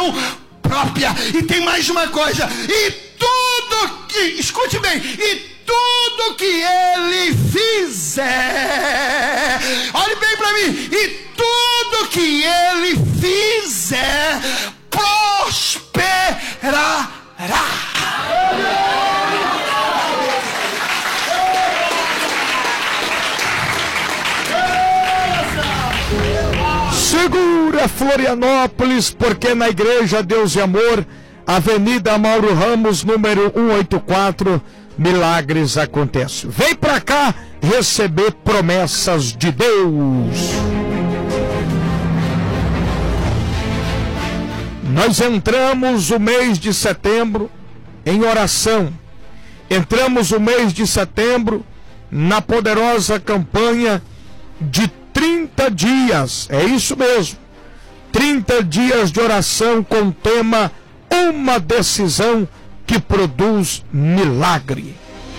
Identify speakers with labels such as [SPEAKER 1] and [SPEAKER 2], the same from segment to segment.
[SPEAKER 1] decisão própria. E tem mais uma coisa, e tudo que, escute bem, e tudo que ele fizer, olhe bem para mim, e tudo que ele fizer prosperará.
[SPEAKER 2] Segura Florianópolis, porque na Igreja Deus e Amor, Avenida Mauro Ramos, número 184, milagres acontecem. Vem pra cá receber promessas de Deus. Nós entramos o mês de setembro em oração. Entramos o mês de setembro na poderosa campanha de 30 dias, é isso mesmo, 30 dias de oração com o tema Uma Decisão que Produz Milagre.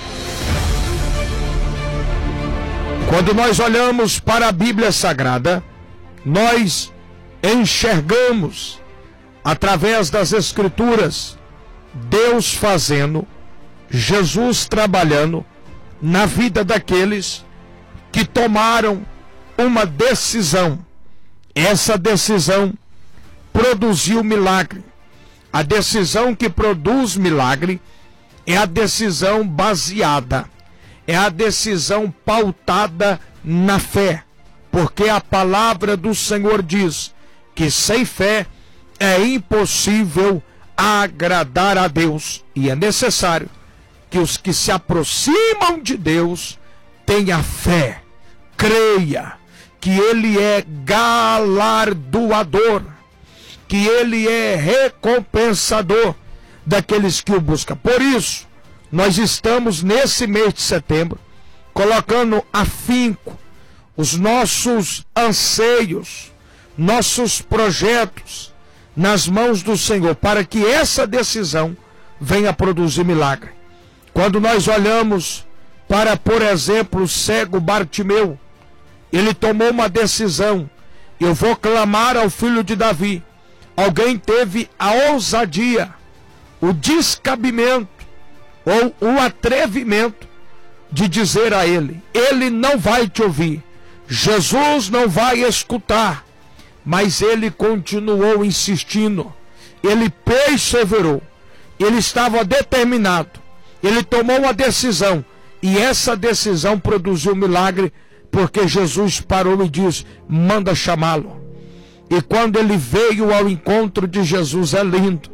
[SPEAKER 2] Quando nós olhamos para a Bíblia Sagrada, nós enxergamos, através das Escrituras, Deus fazendo, Jesus trabalhando na vida daqueles que tomaram uma decisão. Essa decisão produziu milagre. A decisão que produz milagre é a decisão baseada, é a decisão pautada na fé, porque a palavra do Senhor diz que sem fé é impossível agradar a Deus, e é necessário que os que se aproximam de Deus tenham fé, creia que Ele é galardoador, que Ele é recompensador daqueles que o buscam. Por isso, nós estamos nesse mês de setembro colocando afinco os nossos anseios, nossos projetos nas mãos do Senhor, para que essa decisão venha produzir milagre. Quando nós olhamos para, por exemplo, o cego Bartimeu, ele tomou uma decisão: eu vou clamar ao filho de Davi. Alguém teve a ousadia, o descabimento ou o atrevimento de dizer a ele: ele não vai te ouvir, Jesus não vai escutar. Mas ele continuou insistindo, ele perseverou, ele estava determinado, ele tomou uma decisão, e essa decisão produziu um milagre, porque Jesus parou e disse: manda chamá-lo. E quando ele veio ao encontro de Jesus, é lindo.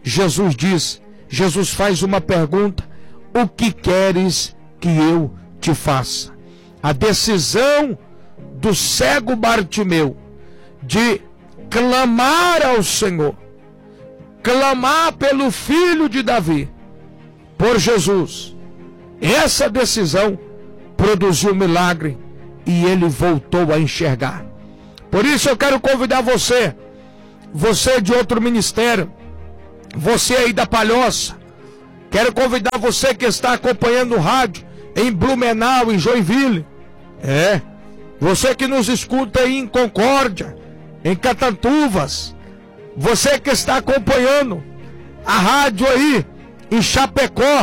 [SPEAKER 2] Jesus faz uma pergunta: o que queres que eu te faça? A decisão do cego Bartimeu de clamar ao Senhor, clamar pelo filho de Davi, por Jesus, essa decisão produziu um milagre, e ele voltou a enxergar. Por isso eu quero convidar você de outro ministério, você aí da Palhoça, quero convidar você que está acompanhando o rádio em Blumenau, em Joinville, você que nos escuta aí em Concórdia, em Catantuvas, você que está acompanhando a rádio aí em Chapecó,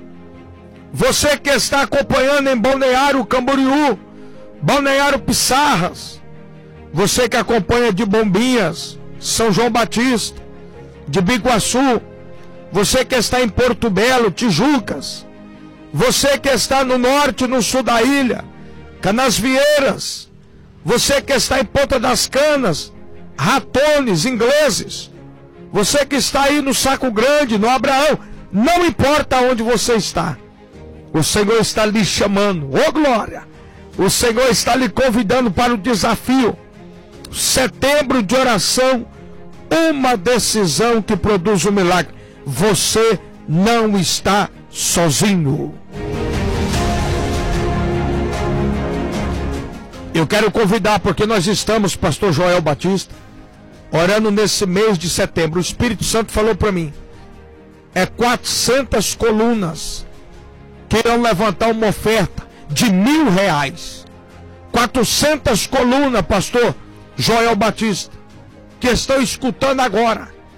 [SPEAKER 2] você que está acompanhando em Balneário Camboriú, Balneário Pissarras, você que acompanha de Bombinhas, São João Batista, de Biguaçu, você que está em Porto Belo, Tijucas, você que está no norte, no sul da ilha, Canasvieiras, você que está em Ponta das Canas, Ratones, Ingleses, você que está aí no Saco Grande, no Abraão, não importa onde você está, o Senhor está lhe chamando, ô glória, o Senhor está lhe convidando para o desafio, setembro de oração, uma decisão que produz um milagre. Você não está sozinho. Eu quero convidar, porque nós estamos, pastor Joel Batista, orando nesse mês de setembro. O Espírito Santo falou para mim, 400 colunas que irão levantar uma oferta de R$1.000. 400 colunas, pastor Joel Batista, que estão escutando agora,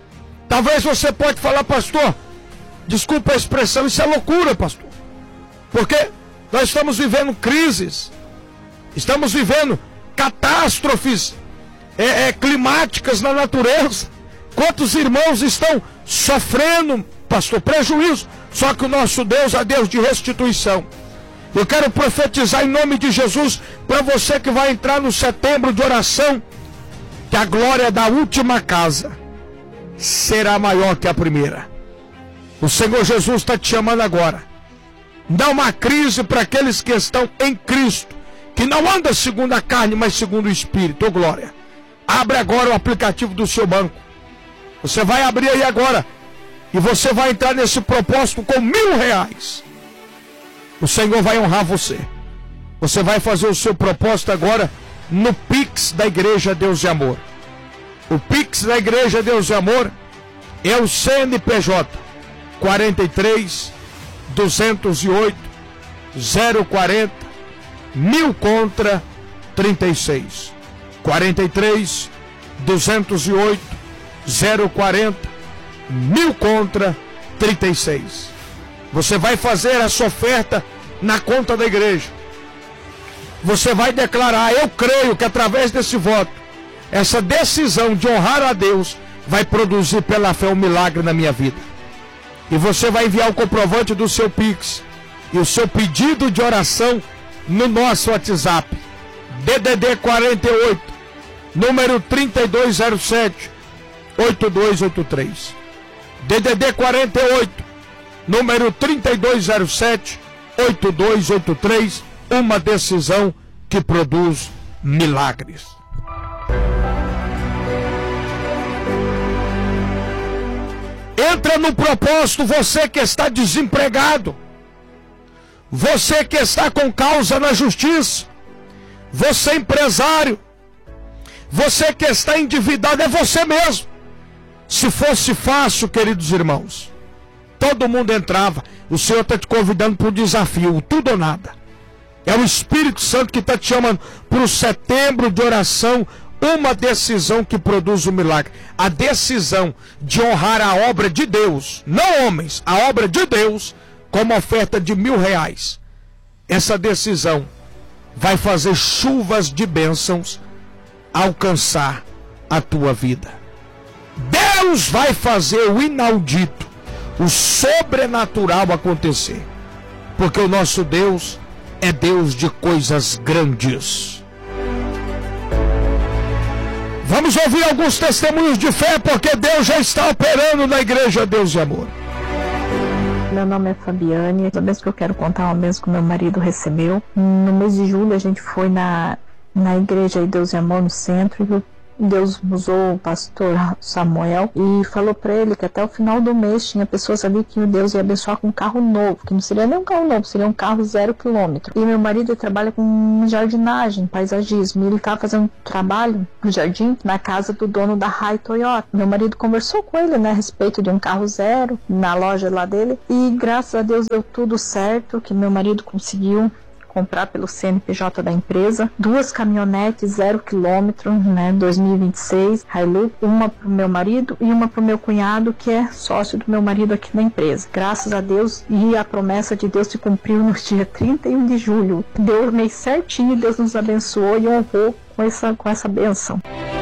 [SPEAKER 2] Talvez você pode falar, pastor, desculpa a expressão, isso é loucura, pastor. Porque nós estamos vivendo crises, estamos vivendo catástrofes climáticas na natureza. Quantos irmãos estão sofrendo, pastor, prejuízo? Só que o nosso Deus é Deus de restituição. Eu quero profetizar em nome de Jesus para você que vai entrar no setembro de oração, que a glória da última casa será maior que a primeira. O Senhor Jesus está te chamando agora. Dá uma crise para aqueles que estão em Cristo, que não andam segundo a carne, mas segundo o Espírito. Ô glória! Abre agora o aplicativo do seu banco. Você vai abrir aí agora e você vai entrar nesse propósito com R$1.000. O Senhor vai honrar você. Você vai fazer o seu propósito agora no Pix da Igreja Deus de Amor. O Pix da Igreja Deus de Amor é o CNPJ 43 208 040 1000 contra 36. 43 208 040 1000 contra 36. Você vai fazer essa oferta na conta da igreja. Você vai declarar: eu creio que através desse voto, essa decisão de honrar a Deus vai produzir pela fé um milagre na minha vida. E você vai enviar o comprovante do seu Pix e o seu pedido de oração no nosso WhatsApp, DDD 48, número 3207 8283. DDD 48, número 3207 8283. Uma decisão que produz milagres. Entra no propósito, você que está desempregado, você que está com causa na justiça, você empresário, você que está endividado, é você mesmo. Se fosse fácil, queridos irmãos, todo mundo entrava. O Senhor está te convidando para o desafio, tudo ou nada. É o Espírito Santo que está te chamando para o setembro de oração, uma decisão que produz um milagre. A decisão de honrar a obra de Deus, não homens, a obra de Deus, como oferta de R$1.000. Essa decisão vai fazer chuvas de bênçãos alcançar a tua vida. Deus vai fazer o inaudito, o sobrenatural acontecer, porque o nosso Deus é Deus de coisas grandes. Vamos ouvir alguns testemunhos de fé, porque Deus já está operando na Igreja Deus de Amor.
[SPEAKER 3] Meu nome é Fabiane. A vez que eu quero contar uma vez que meu marido recebeu. No mês de julho a gente foi na Igreja Deus de Amor no centro, e Deus usou o pastor Samuel e falou para ele que até o final do mês tinha pessoas ali que Deus ia abençoar com um carro novo, que não seria nem um carro novo, seria um carro 0 km. E meu marido trabalha com jardinagem, paisagismo, e ele estava fazendo um trabalho no jardim na casa do dono da Rai Toyota. Meu marido conversou com ele, né, a respeito de um carro 0 na loja lá dele, e graças a Deus deu tudo certo, que meu marido conseguiu comprar pelo CNPJ da empresa 2 caminhonetes 0 km, né, 2026, Hilux, uma para o meu marido e uma para o meu cunhado, que é sócio do meu marido aqui na empresa. Graças a Deus, e a promessa de Deus se cumpriu no dia 31 de julho. Deu o mês certinho, Deus nos abençoou e honrou com essa bênção.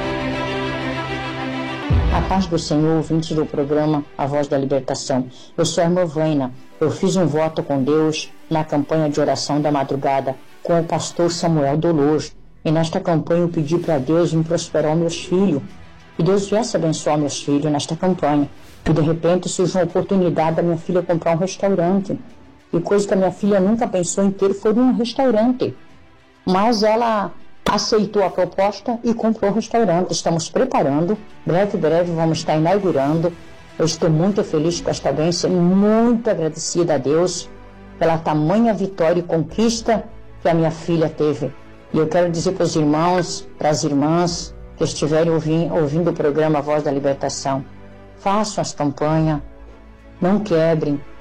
[SPEAKER 4] A paz do Senhor, ouvintes do programa A Voz da Libertação. Eu sou a irmã Vaina. Eu fiz um voto com Deus na campanha de oração da madrugada com o pastor Samuel Dolores. E nesta campanha eu pedi para Deus me prosperar meus filhos. E Deus viesse abençoar meus filhos nesta campanha. E de repente surgiu uma oportunidade da minha filha comprar um restaurante. E coisa que a minha filha nunca pensou em ter foi um restaurante. Mas ela aceitou a proposta e comprou o restaurante. Estamos preparando. Breve vamos estar inaugurando. Eu estou muito feliz com esta bênção e muito agradecida a Deus pela tamanha vitória e conquista que a minha filha teve. E eu quero dizer para os irmãos, para as irmãs que estiverem ouvindo o programa A Voz da Libertação, façam as campanhas, não quebrem,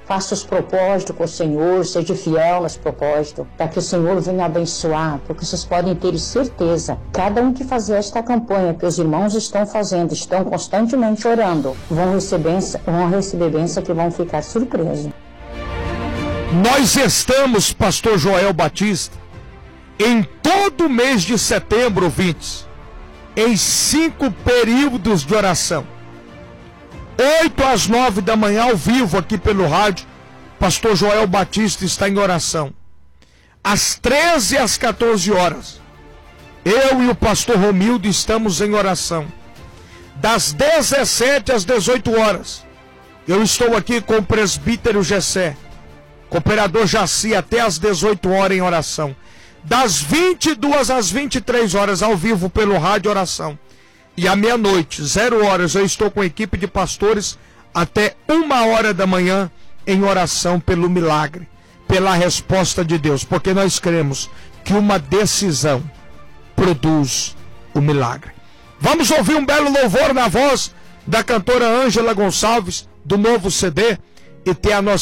[SPEAKER 4] faça os propósitos com o Senhor, seja fiel nos propósitos, para que o Senhor venha abençoar, porque vocês podem ter certeza, cada um que fazer esta campanha que os irmãos estão fazendo, estão constantemente orando, vão receber bênção que vão ficar surpresos.
[SPEAKER 2] Nós estamos, pastor Joel Batista, em todo o mês de setembro, ouvintes, em 5 períodos de oração. 8 às 9 da manhã, ao vivo aqui pelo rádio, pastor Joel Batista está em oração. Às 13 às 14 horas, eu e o pastor Romildo estamos em oração. Das 17 às 18 horas, eu estou aqui com o presbítero Gessé, cooperador Jaci, até às 18 horas em oração. Das 22 às 23 horas, ao vivo pelo rádio oração. E à meia-noite, 0 horas, eu estou com a equipe de pastores até 1 hora da manhã em oração pelo milagre, pela resposta de Deus, porque nós cremos que uma decisão produz o milagre. Vamos ouvir um belo louvor na voz da cantora Ângela Gonçalves, do novo CD, e ter a nossa